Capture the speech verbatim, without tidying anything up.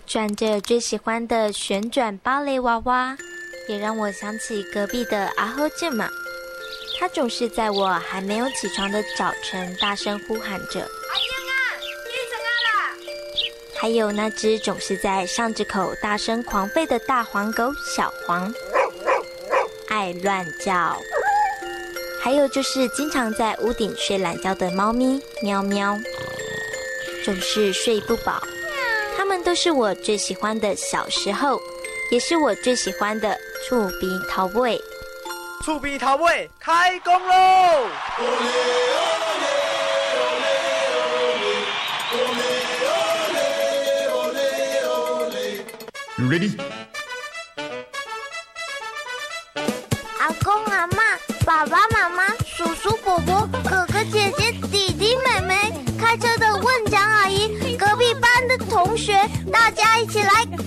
转着最喜欢的旋转芭蕾娃娃，也让我想起隔壁的阿后舅妈。她总是在我还没有起床的早晨大声呼喊着：“阿英啊，你怎么啦？”还有那只总是在巷子口大声狂吠的大黄狗小黄，爱乱叫。还有就是经常在屋顶睡懒觉的猫咪喵喵，总是睡不饱。它们都是我最喜欢的小时候，也是我最喜欢的触鼻桃尾。 触鼻桃尾开工喽！ You ready? 阿公阿嬷、爸爸妈妈、叔叔伯伯、哥哥姐姐、弟弟妹妹，开车的问讲阿姨，隔壁班的同学，大家一起来